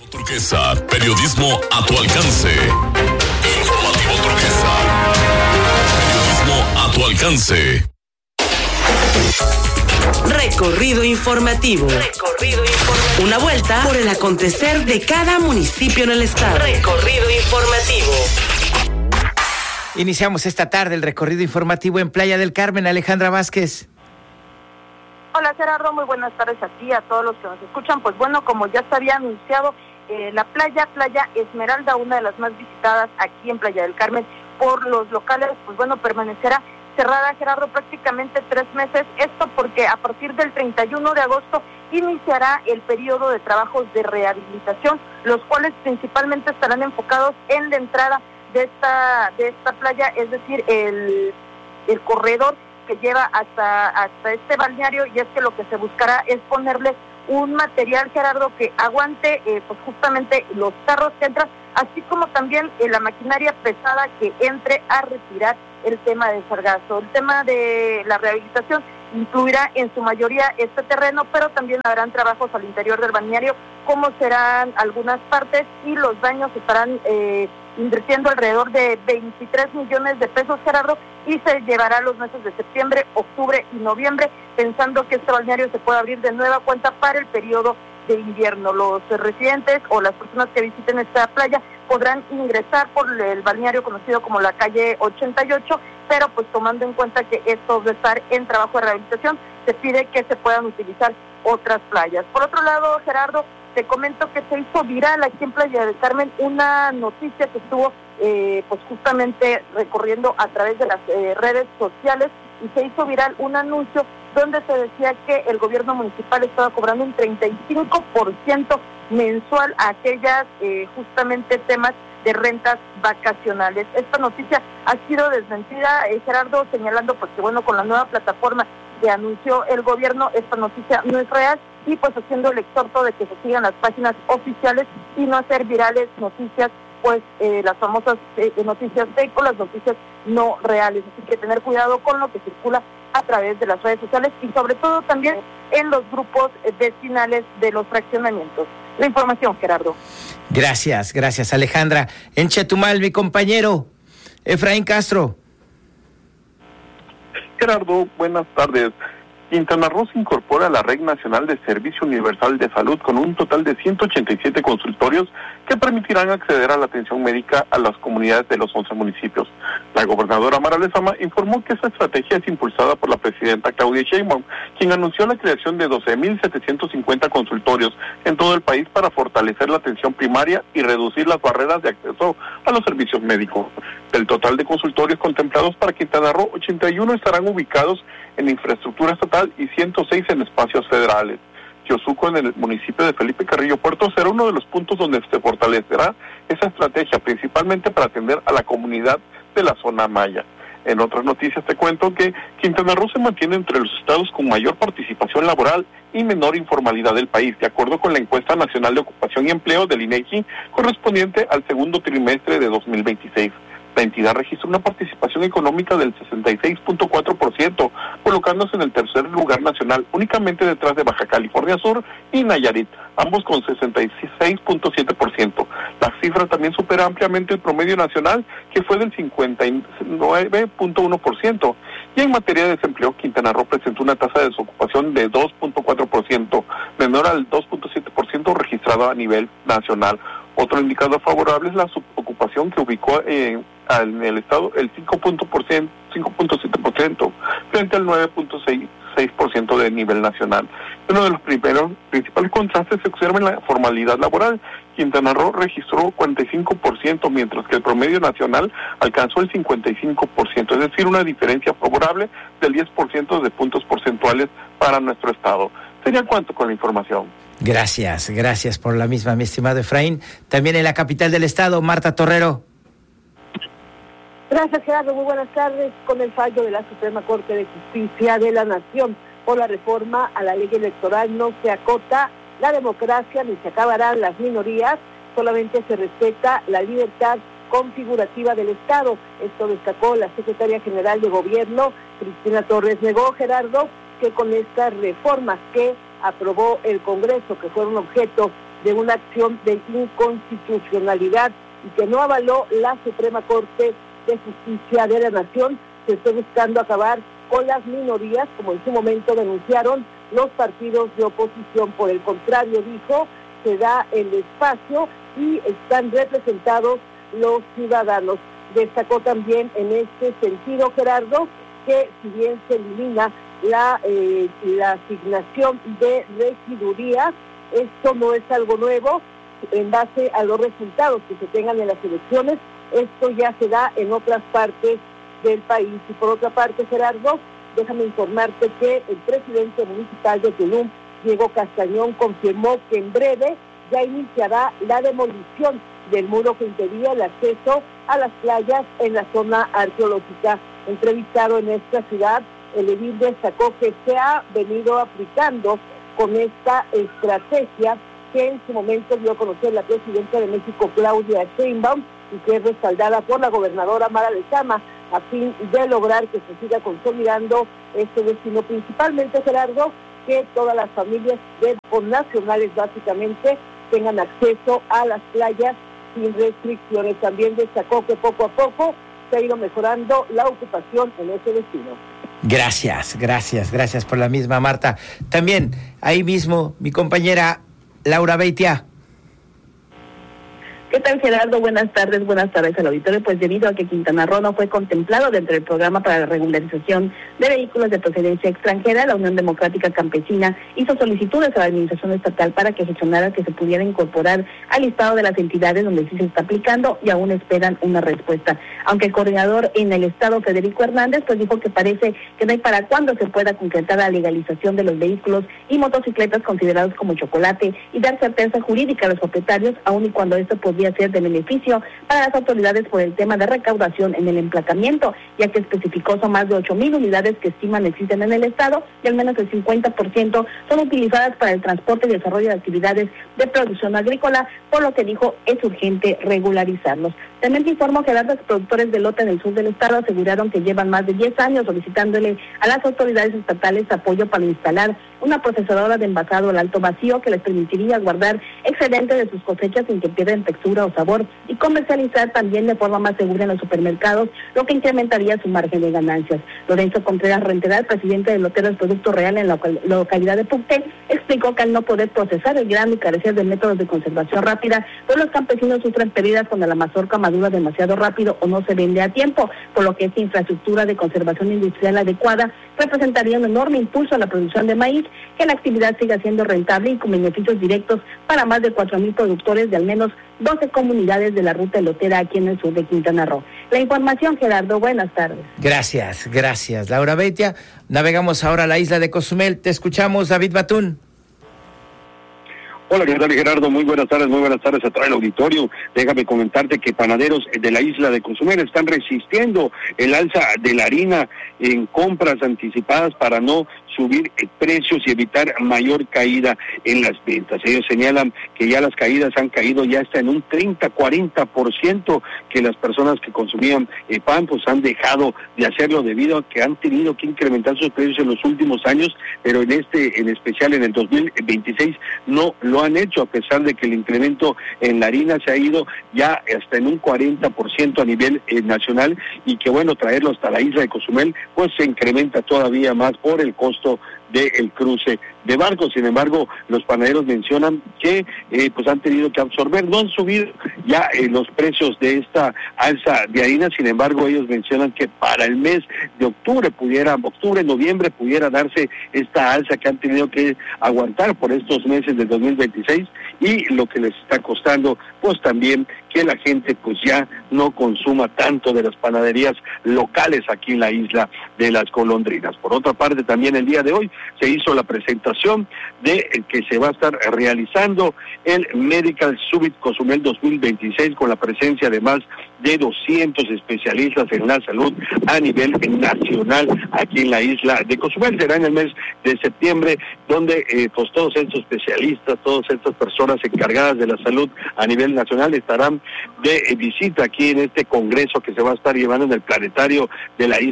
Turquesa, periodismo a tu alcance. Informativo Turquesa, periodismo a tu alcance. Recorrido informativo. Una vuelta por el acontecer de cada municipio en el estado. Recorrido informativo. Iniciamos esta tarde el recorrido informativo en Playa del Carmen. Alejandra Vázquez. Hola Gerardo, muy buenas tardes a ti, a todos los que nos escuchan. Pues bueno, como ya se había anunciado, la Playa Esmeralda, una de las más visitadas aquí en Playa del Carmen por los locales, pues bueno, permanecerá cerrada, Gerardo, prácticamente 3 meses. Esto porque a partir del 31 de agosto iniciará el periodo de trabajos de rehabilitación, los cuales principalmente estarán enfocados en la entrada de esta playa, es decir, el corredor que lleva hasta este balneario, y es que lo que se buscará es ponerle un material, Gerardo, que aguante pues justamente los carros que entran, así como también la maquinaria pesada que entre a retirar el tema del sargazo. El tema de la rehabilitación incluirá en su mayoría este terreno, pero también habrán trabajos al interior del balneario, como serán algunas partes, y los daños estarán invirtiendo alrededor de 23 millones de pesos, Gerardo, y se llevará los meses de septiembre, octubre y noviembre, pensando que este balneario se pueda abrir de nueva cuenta para el periodo de invierno. Los residentes o las personas que visiten esta playa podrán ingresar por el balneario conocido como la calle 88, pero pues tomando en cuenta que esto debe estar en trabajo de rehabilitación, se pide que se puedan utilizar otras playas. Por otro lado, Gerardo, te comento que se hizo viral aquí en Playa del Carmen una noticia que estuvo pues justamente recorriendo a través de las redes sociales, y se hizo viral un anuncio donde se decía que el gobierno municipal estaba cobrando un 35% mensual a aquellas justamente temas de rentas vacacionales. Esta noticia ha sido desmentida, Gerardo, señalando pues que bueno, con la nueva plataforma que anunció el gobierno, esta noticia no es real, y pues haciendo el exhorto de que se sigan las páginas oficiales y no hacer virales noticias, pues las famosas noticias fake o las noticias no reales. Así que tener cuidado con lo que circula a través de las redes sociales y sobre todo también en los grupos vecinales de los fraccionamientos. La información, Gerardo. Gracias Alejandra. En Chetumal, mi compañero Efraín Castro. Gerardo, buenas tardes. Quintana Roo se incorpora a la Red Nacional de Servicio Universal de Salud con un total de 187 consultorios que permitirán acceder a la atención médica a las comunidades de los 11 municipios. La gobernadora Mara Lezama informó que esta estrategia es impulsada por la presidenta Claudia Sheinbaum, quien anunció la creación de 12,750 consultorios en todo el país para fortalecer la atención primaria y reducir las barreras de acceso a los servicios médicos. Del total de consultorios contemplados para Quintana Roo, 81 estarán ubicados en infraestructura estatal y 106 en espacios federales. Yosuco, en el municipio de Felipe Carrillo Puerto, será uno de los puntos donde se fortalecerá esa estrategia, principalmente para atender a la comunidad de la zona maya. En otras noticias te cuento que Quintana Roo se mantiene entre los estados con mayor participación laboral y menor informalidad del país, de acuerdo con la encuesta nacional de ocupación y empleo del INEGI, correspondiente al segundo trimestre de 2026. La entidad registró una participación económica del 66.4%, colocándose en el tercer lugar nacional, únicamente detrás de Baja California Sur y Nayarit, ambos con 66.7%. La cifra también supera ampliamente el promedio nacional, que fue del 59.1%. Y en materia de desempleo, Quintana Roo presentó una tasa de desocupación de 2.4%, menor al 2.7% registrado a nivel nacional. Otro indicador favorable es la subocupación, que ubicó en el estado el 5.7% frente al 9.6% de nivel nacional. Uno de los principales contrastes se observa en la formalidad laboral. Quintana Roo registró 45%, mientras que el promedio nacional alcanzó el 55%, es decir, una diferencia favorable del 10% de puntos porcentuales para nuestro estado. Sería cuanto con la información. Gracias por la misma, mi estimado Efraín. También en la capital del estado, Marta Torrero. Gracias, Gerardo. Muy buenas tardes. Con el fallo de la Suprema Corte de Justicia de la Nación por la reforma a la ley electoral, no se acota la democracia ni se acabarán las minorías, solamente se respeta la libertad configurativa del Estado. Esto destacó la secretaria general de Gobierno, Cristina Torres. Negó, Gerardo, que con estas reformas que aprobó el Congreso, que fueron objeto de una acción de inconstitucionalidad y que no avaló la Suprema Corte de Justicia de la Nación. Se está buscando acabar con las minorías, como en su momento denunciaron los partidos de oposición. Por el contrario, dijo, se da el espacio y están representados los ciudadanos. Destacó también en este sentido, Gerardo, que si bien se elimina la asignación de regidurías, esto no es algo nuevo. En base a los resultados que se tengan en las elecciones, esto ya se da en otras partes del país. Y por otra parte, Gerardo, déjame informarte que el presidente municipal de Tulum, Diego Castañón, confirmó que en breve ya iniciará la demolición del muro que impedía el acceso a las playas en la zona arqueológica. Entrevistado en esta ciudad, el edil destacó que se ha venido aplicando con esta estrategia que en su momento dio a conocer la presidenta de México, Claudia Sheinbaum, y que es respaldada por la gobernadora Mara Lezama, a fin de lograr que se siga consolidando este destino. Principalmente, Gerardo, que todas las familias nacionales básicamente tengan acceso a las playas sin restricciones. También destacó que poco a poco se ha ido mejorando la ocupación en ese destino. Gracias por la misma, Marta. También ahí mismo mi compañera Laura Beitia. ¿Qué tal, Gerardo? Buenas tardes al auditorio. Pues debido a que Quintana Roo no fue contemplado dentro del programa para la regularización de vehículos de procedencia extranjera, la Unión Democrática Campesina hizo solicitudes a la administración estatal para que gestionara que se pudiera incorporar al listado de las entidades donde sí se está aplicando y aún esperan una respuesta. Aunque el coordinador en el estado, Federico Hernández, pues dijo que parece que no hay para cuándo se pueda concretar la legalización de los vehículos y motocicletas considerados como chocolate y dar certeza jurídica a los propietarios, aun y cuando esto podría ser de beneficio para las autoridades por el tema de recaudación en el emplacamiento, ya que especificó son más de 8,000 unidades que estiman existen en el estado y al menos el 50% son utilizadas para el transporte y desarrollo de actividades de producción agrícola, por lo que dijo es urgente regularizarlos. También te informo que los productores de lote en el sur del estado aseguraron que llevan más de 10 años solicitándole a las autoridades estatales apoyo para instalar una procesadora de envasado al alto vacío que les permitiría guardar excedentes de sus cosechas sin que pierdan textura o sabor y comercializar también de forma más segura en los supermercados, lo que incrementaría su margen de ganancias. Lorenzo Contreras Renteral, presidente de Loteros Producto Real en la localidad de Pucté, explicó que al no poder procesar el grano y carecer de métodos de conservación rápida, pues los campesinos sufren pérdidas cuando la mazorca madura demasiado rápido o no se vende a tiempo, por lo que esta infraestructura de conservación industrial adecuada representaría un enorme impulso a la producción de maíz, que la actividad siga siendo rentable y con beneficios directos para más de 4,000 productores de al menos 12 comunidades de la ruta elotera aquí en el sur de Quintana Roo. La información, Gerardo, buenas tardes. Gracias, Laura Beitia. Navegamos ahora a la isla de Cozumel. Te escuchamos, David Batún. Hola, ¿qué tal, Gerardo? Muy buenas tardes a todo el auditorio. Déjame comentarte que panaderos de la isla de Cozumel están resistiendo el alza de la harina en compras anticipadas para no subir precios y evitar mayor caída en las ventas. Ellos señalan que ya las caídas han caído ya hasta en un 30-40%, que las personas que consumían pan pues han dejado de hacerlo debido a que han tenido que incrementar sus precios en los últimos años, pero en especial en el 2026 no lo han hecho, a pesar de que el incremento en la harina se ha ido ya hasta en un 40% a nivel nacional, y que bueno, traerlo hasta la isla de Cozumel pues se incrementa todavía más por el costo del cruce de barcos. Sin embargo, los panaderos mencionan que pues han tenido que absorber, no han subido ya los precios de esta alza de harina. Sin embargo, ellos mencionan que para el mes de noviembre pudiera darse esta alza que han tenido que aguantar por estos meses de 2026, y lo que les está costando pues también que la gente pues ya no consuma tanto de las panaderías locales aquí en la isla de las Golondrinas. Por otra parte, también el día de hoy se hizo la presentación de que se va a estar realizando el Medical Summit Cozumel 2026, con la presencia de más de 200 especialistas en la salud a nivel nacional aquí en la isla de Cozumel. Será en el mes de septiembre, donde pues todos estos especialistas, todas estas personas encargadas de la salud a nivel nacional estarán de visita aquí en este congreso que se va a estar llevando en el planetario de la isla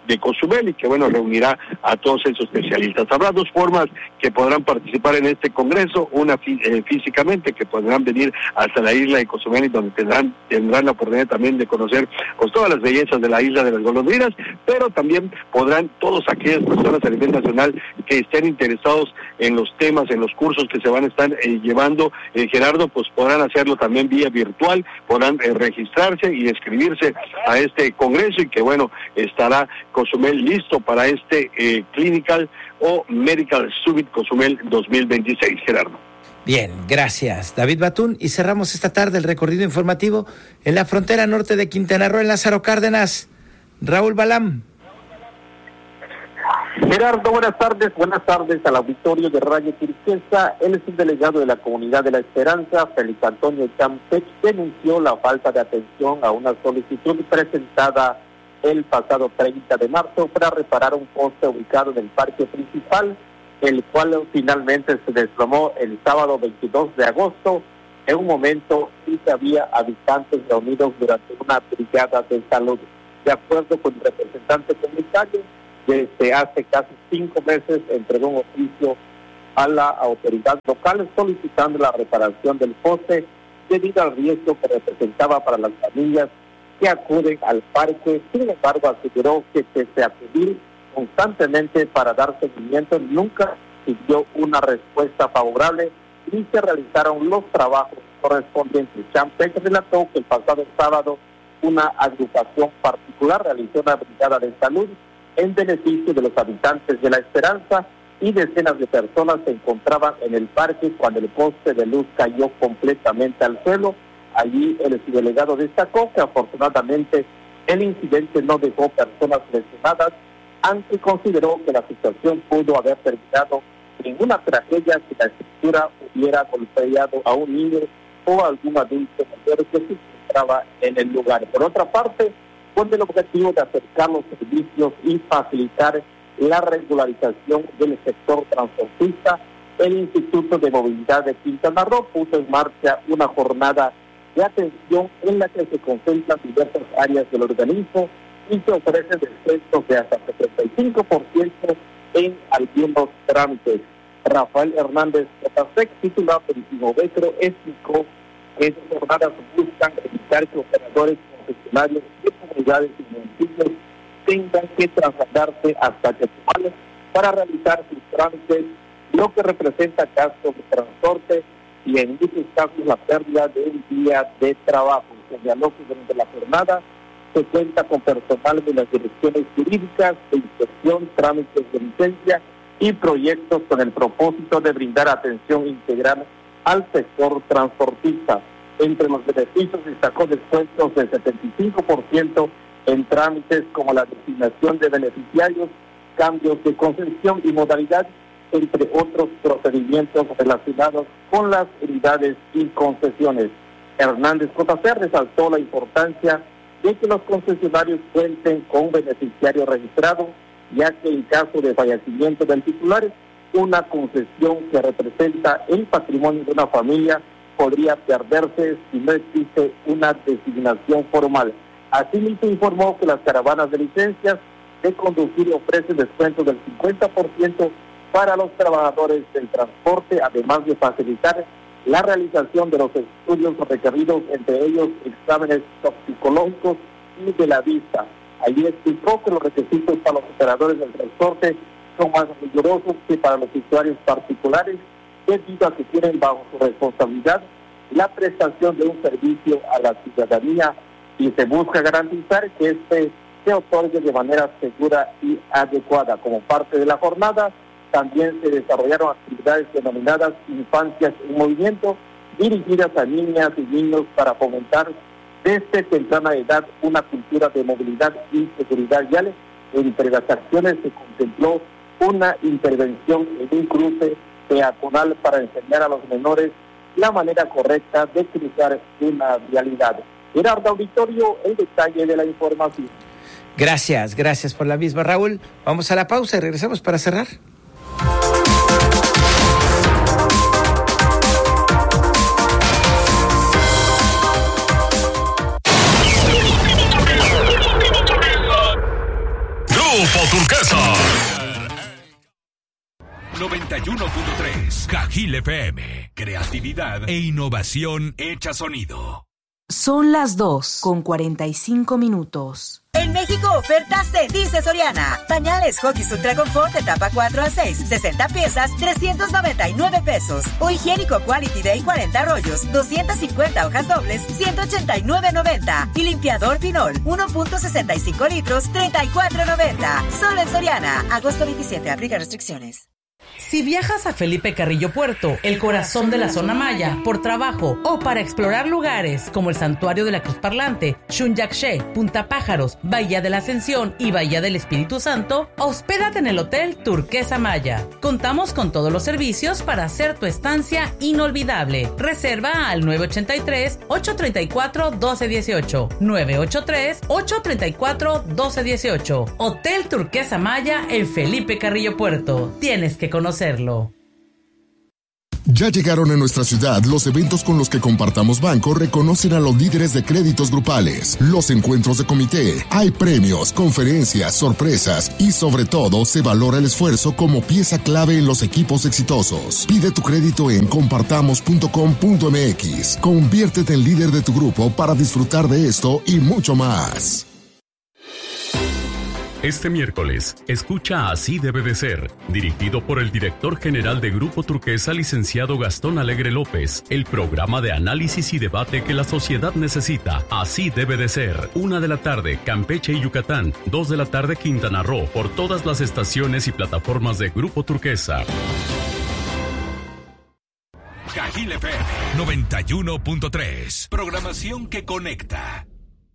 de Cozumel y que bueno, reunirá a todos esos especialistas. Habrá dos formas que podrán participar en este congreso, una físicamente, que podrán venir hasta la isla de Cozumel y donde tendrán la oportunidad también de conocer pues todas las bellezas de la isla de las golondrinas, pero también podrán todos aquellas personas a nivel nacional que estén interesados en los temas, en los cursos que se van a estar llevando, Gerardo, pues podrán hacerlo también vía virtual, podrán registrarse y inscribirse a este congreso y que bueno, estará Cozumel listo para este Clinical o Medical Summit Cozumel 2026, Gerardo. Bien, gracias, David Batún. Y cerramos esta tarde el recorrido informativo en la frontera norte de Quintana Roo, en Lázaro Cárdenas. Raúl Balam. Gerardo, buenas tardes al auditorio de Radio Turquesa. El subdelegado de la Comunidad de la Esperanza, Félix Antonio Champech, denunció la falta de atención a una solicitud presentada el pasado 30 de marzo para reparar un poste ubicado en el parque principal, el cual finalmente se desplomó el sábado 22 de agosto. En un momento sí que había habitantes reunidos durante una brigada de salud. De acuerdo con el representante comunitario, desde hace casi 5 meses entregó un oficio a la autoridad local solicitando la reparación del poste debido al riesgo que representaba para las familias que acuden al parque. Sin embargo, aseguró que pese a acudir constantemente para dar seguimiento, nunca recibió una respuesta favorable y se realizaron los trabajos correspondientes. Champech relató que el pasado sábado una agrupación particular realizó una brigada de salud en beneficio de los habitantes de La Esperanza y decenas de personas se encontraban en el parque cuando el poste de luz cayó completamente al suelo. Allí el subdelegado destacó que afortunadamente el incidente no dejó personas lesionadas, aunque consideró que la situación pudo haber terminado en una tragedia si la estructura hubiera golpeado a un niño o a algún adulto mayor que se encontraba en el lugar. Por otra parte, con el objetivo de acercar los servicios y facilitar la regularización del sector transportista, el Instituto de Movilidad de Quintana Roo puso en marcha una jornada de atención en la que se concentran diversas áreas del organismo y se ofrecen descuentos de hasta 75% en algunos trámites. Rafael Hernández Cotasec, titular del Innovetro, explicó que esas jornadas buscan evitar que operadores profesionales de comunidades y municipios tengan que trasladarse hasta Chetumal para realizar sus trámites, lo que representa gastos de transporte y en muchos casos la pérdida de un día de trabajo. Señaló que durante la jornada se cuenta con personal de las direcciones jurídicas de inspección, trámites de licencia y proyectos con el propósito de brindar atención integral al sector transportista. Entre los beneficios destacó descuentos del 75% en trámites como la designación de beneficiarios, cambios de concesión y modalidad, entre otros procedimientos relacionados con las unidades y concesiones. Hernández Cotasec resaltó la importancia de que los concesionarios cuenten con un beneficiario registrado, ya que en caso de fallecimiento del titular, una concesión que representa el patrimonio de una familia podría perderse si no existe una designación formal. Asimismo, informó que las caravanas de licencias de conducir ofrecen descuentos del 50% para los trabajadores del transporte, además de facilitar la realización de los estudios requeridos, entre ellos exámenes toxicológicos y de la vista. Allí explicó que los requisitos para los operadores del transporte son más rigurosos que para los usuarios particulares, debido a que tienen bajo su responsabilidad la prestación de un servicio a la ciudadanía y se busca garantizar que este se otorgue de manera segura y adecuada. Como parte de la jornada, también se desarrollaron actividades denominadas Infancias en Movimiento, dirigidas a niñas y niños para fomentar desde temprana edad una cultura de movilidad y seguridad vial. Entre las acciones se contempló una intervención en un cruce peatonal para enseñar a los menores la manera correcta de cruzar una vialidad. Gerardo Auditorio, el detalle de la información. Gracias por la misma, Raúl. Vamos a la pausa y regresamos para cerrar. 91.3. Cajil FM. Creatividad e innovación hecha sonido. Son las 2:45. En México, ofertas se dice Soriana. Pañales Huggies Ultra Confort etapa 4 a 6, 60 piezas, 399 pesos. O higiénico Quality Day 40 rollos, 250 hojas dobles, 189.90. Y limpiador Pinol, 1.65 litros, 34.90. Solo en Soriana. Agosto 27, aplica restricciones. Si viajas a Felipe Carrillo Puerto, el corazón de la zona maya, por trabajo o para explorar lugares como el Santuario de la Cruz Parlante, Xunyaxé, Punta Pájaros, Bahía de la Ascensión y Bahía del Espíritu Santo, hospédate en el Hotel Turquesa Maya. Contamos con todos los servicios para hacer tu estancia inolvidable. Reserva al 983-834-1218. 983-834-1218. Hotel Turquesa Maya en Felipe Carrillo Puerto. Tienes que conocerlo. Ya llegaron a nuestra ciudad los eventos con los que Compartamos Banco reconocen a los líderes de créditos grupales, los encuentros de comité, hay premios, conferencias, sorpresas y sobre todo se valora el esfuerzo como pieza clave en los equipos exitosos. Pide tu crédito en compartamos.com.mx. Conviértete en líder de tu grupo para disfrutar de esto y mucho más. Este miércoles, escucha Así debe de ser, dirigido por el director general de Grupo Turquesa, licenciado Gastón Alegre López, el programa de análisis y debate que la sociedad necesita. Así debe de ser. 1:00 p.m, Campeche y Yucatán. 2:00 p.m, Quintana Roo, por todas las estaciones y plataformas de Grupo Turquesa. Cajil FM 91.3. Programación que conecta.